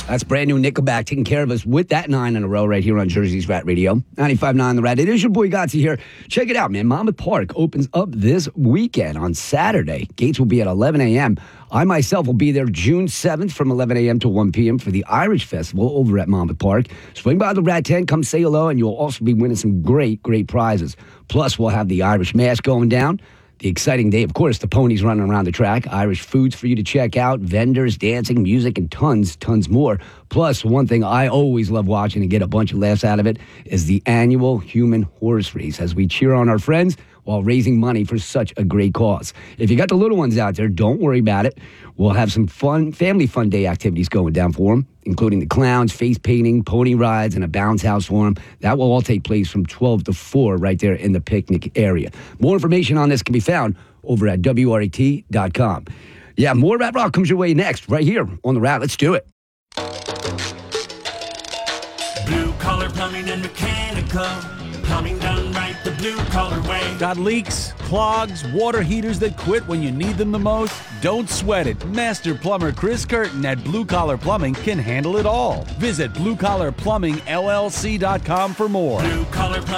That's brand new Nickelback taking care of us with that 9 in a row right here on Jersey's Rat Radio. 95.9 The Rat. It is your boy Gotzi here. Check it out, man. Monmouth Park opens up this weekend on Saturday. Gates will be at 11 a.m. I myself will be there June 7th from 11 a.m. to 1 p.m. for the Irish Festival over at Monmouth Park. Swing by the Rat Tent, come say hello, and you'll also be winning some great prizes. Plus, we'll have the Irish Mash going down. The exciting day, of course, the ponies running around the track, Irish foods for you to check out, vendors, dancing, music, and tons more. Plus, one thing I always love watching and get a bunch of laughs out of it is the annual human horse race as we cheer on our friends while raising money for such a great cause. If you got the little ones out there, don't worry about it. We'll have some fun, family fun day activities going down for them, including the clowns, face painting, pony rides, and a bounce house for them. That will all take place from 12 to 4 right there in the picnic area. More information on this can be found over at WRAT.com. Yeah, more Rat Rock comes your way next, right here on The Rat. Let's do it. Blue collar plumbing and mechanical. Plumbing done right the blue collar way. Got leaks, clogs, water heaters that quit when you need them the most? Don't sweat it. Master plumber Chris Curtin at Blue Collar Plumbing can handle it all. Visit bluecollarplumbingllc.com for more. Blue collar plumbing.